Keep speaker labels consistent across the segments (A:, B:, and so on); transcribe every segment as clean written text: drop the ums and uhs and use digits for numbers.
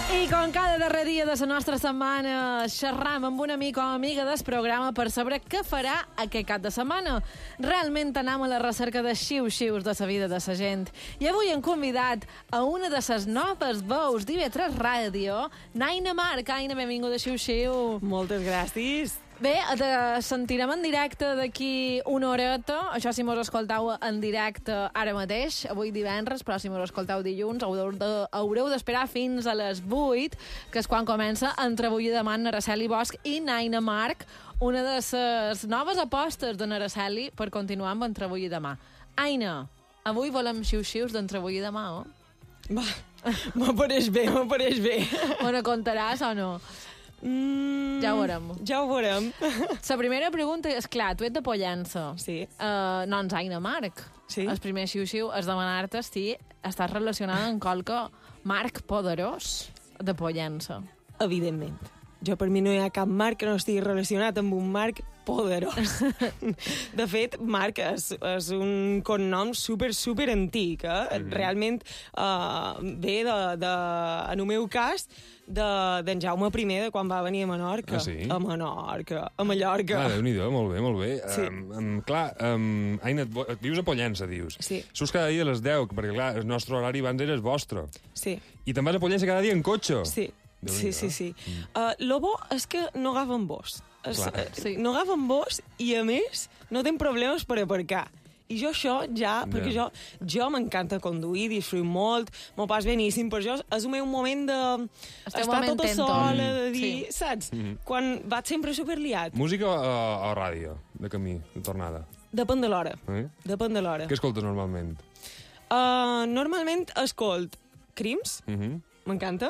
A: I com cada darrer dia de la nostra setmana xerram amb un amic o amiga del programa per saber què farà aquest cap de setmana. Realment anem a la recerca de xiu-xius de la vida de la gent. I avui hem convidat a una de les noves veus d'IV3 Ràdio, Naina Marc. Aina, benvinguda a Xiu-Xiu.
B: Moltes gràcies.
A: Bé, te sentirem en directe d'aquí una horeta. Això si mos escoltau en directe ara mateix, avui divendres, però si mos escoltau dilluns haureu d'esperar fins a les 8, que és quan comença Entre avui i demà Araceli Bosch i Naina Marc, una de les noves apostes de Araceli per continuar amb Entre avui i demà. Aina, avui volem xiu-xius d'Entre avui i demà, oh?
B: Va, m'apareix bé.
A: On contaràs o no? Ja ho veurem.
B: Ja ho veurem.
A: La primera pregunta és, clar, tu ets de Pollença.
B: Sí.
A: No ens Aina Marc.
B: Sí.
A: El primer xiu-xiu és demanar-te si estàs relacionada amb qualque Marc poderós de Pollença.
B: Evidentment. Per mi no hi ha cap Marc que no estigui relacionat amb un Marc poderós. De fet, Marc és un cognom super antic. Realment ve, en el meu cas, d'en Jaume I, de quan va venir a Menorca.
C: Ah, sí?
B: A Menorca, a Mallorca.
C: Ah, Déu-n'hi-do, molt bé.
B: Sí.
C: Aina, vius a Pollença, dius.
B: Sí.
C: Surts cada dia a les 10, perquè, clar, el nostre horari abans era el vostre.
B: Sí.
C: I te'n vas a Pollença cada dia en cotxe.
B: Sí.
C: Déu-n'hi-do.
B: Sí. Lo bo és que no agafen bus.
A: Sí.
B: No agafen bus i, a més, no tenen problemes per aparcar. I jo això ja, perquè jo m'encanta conduir, disfruto molt, m'ho pas beníssim, per això és el meu moment d'estar tota sola, de dir, saps? Quan vaig sempre superliat.
C: Música o ràdio, de camí, de tornada?
B: Depèn de l'hora. Depèn de l'hora.
C: Què escoltes normalment?
B: Normalment escolt Crims, m'encanta.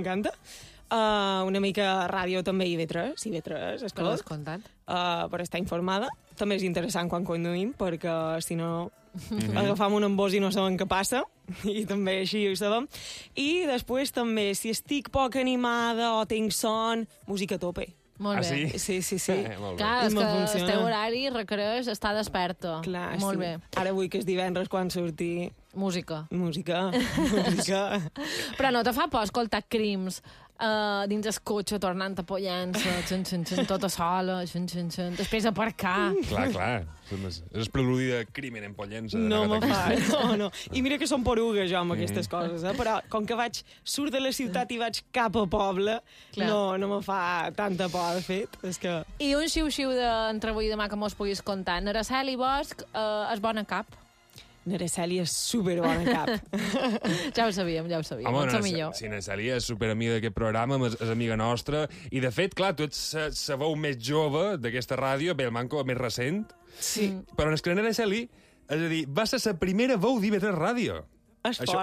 B: Una mica ràdio també, IV3,
A: Que l'has contat?
B: per estar informada. També és interessant quan conduïm, perquè si no agafam un embòs i no sabem què passa, i també així ho sabem. I després també, si estic poc animada o tinc son, música a tope.
A: Molt bé.
B: Sí.
C: Molt bé.
A: Clar, és que
B: funciona.
A: el teu horari requereix estar desperta.
B: Clar,
A: molt
B: sí.
A: bé.
B: Ara vull que és divendres quan surti
A: Música.
B: música.
A: Però no te fa por escoltar Crims dins el cotxe tornant a Pollença, tota sola, després aparcar.
C: Clar. És el preludi de Crimen en Pollença.
B: No me fa, no. I mira que som porugues, jo, amb aquestes coses, però com que surt de la ciutat i vaig cap a poble, no me fa tanta por, de fet. És que...
A: I un xiu-xiu d'Entre avui i demà que mos puguis contar. Araceli Bosch és bona cap.
B: Araceli és superbona cap.
A: Ja ho sabíem.
C: Home,
A: millor.
C: si Araceli és superamiga d'aquest programa, és amiga nostra, i de fet, clar, tu ets la veu més jove d'aquesta ràdio, bé, el manco més recent,
B: Sí.
C: però en el que Araceli, és a dir, va ser la primera veu d'IV3 Ràdio.
B: És fort.